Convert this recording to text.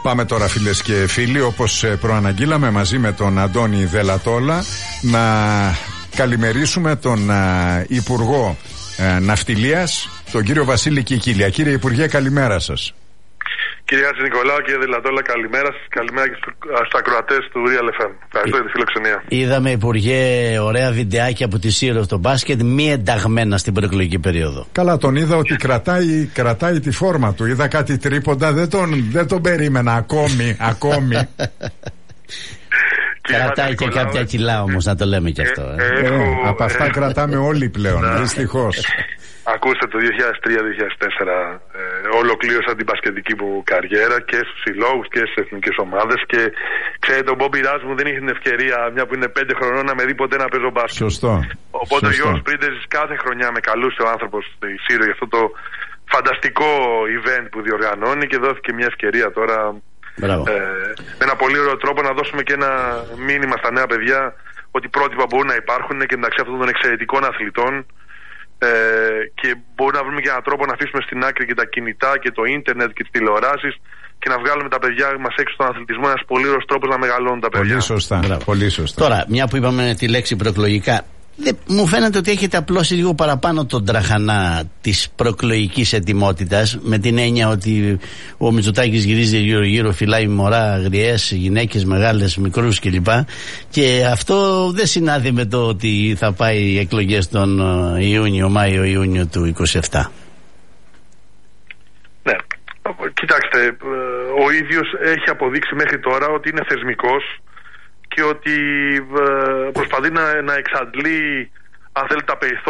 Πάμε τώρα, φίλες και φίλοι, όπως προαναγγείλαμε μαζί με τον Αντώνη Δελατόλα, να καλημερίσουμε τον Υπουργό Ναυτιλίας, τον κύριο Βασίλη Κικίλια. Κύριε Υπουργέ, καλημέρα σας. Κύριε Χατζηνικολάου, κύριε Δελατόλα, καλημέρα σας. Καλημέρα και στους ακροατές του Real FM. Ευχαριστώ για τη φιλοξενία. Είδαμε, Υπουργέ, ωραία βιντεάκια από τη Σύρο στο μπάσκετ, μη ενταγμένα στην προεκλογική περίοδο. Καλά, τον είδα ότι κρατάει τη φόρμα του. Είδα κάτι τρίποντα, δεν τον περίμενα ακόμη. Κρατάει και κάποια κιλά όμως, να το λέμε και αυτό. Από αυτά κρατάμε όλοι πλέον, δυστυχώς. Ακούστε, το 2003-2004 ολοκλήρωσα την μπασκετική μου καριέρα και στους συλλόγους και στις εθνικές ομάδες και ξέρετε, ο Μπόμπι Ράζ μου δεν είχε την ευκαιρία, μια που είναι 5 χρονών, να με δει ποτέ να παίζω μπάσκετ. Σωστό. Οπότε ο Γιώργος Πρίντεζης κάθε χρονιά με καλούσε ο άνθρωπος στη Σύρο για αυτό το φανταστικό event που διοργανώνει και δόθηκε μια ευκαιρία τώρα με ένα πολύ ωραίο τρόπο να δώσουμε και ένα μήνυμα στα νέα παιδιά ότι πρότυπα μπορούν να υπάρχουν και μεταξύ αυτών των εξαιρετικών αθλητών. Και μπορούμε να βρούμε και έναν τρόπο να αφήσουμε στην άκρη και τα κινητά και το ίντερνετ και τις τηλεοράσεις και να βγάλουμε τα παιδιά μας έξω στον αθλητισμό. Ένας πολύ ωραίος τρόπος να μεγαλώνουν τα παιδιά. Πολύ σωστά. Τώρα, μια που είπαμε τη λέξη προεκλογικά, μου φαίνεται ότι έχετε απλώσει λίγο παραπάνω τον τραχανά της προεκλογικής ετοιμότητας, με την έννοια ότι ο Μητσοτάκης γυρίζει γύρω-γύρω, φυλάει μωρά, αγριές, γυναίκες μεγάλες, μικρούς κλπ. Και αυτό δεν συνάδει με το ότι θα πάει οι εκλογές τον Μάιο-Ιούνιο του 27. Ναι, κοιτάξτε, ο ίδιος έχει αποδείξει μέχρι τώρα ότι είναι θεσμικός και ότι προσπαθεί να εξαντλεί, αν θέλετε, τα περιθώρια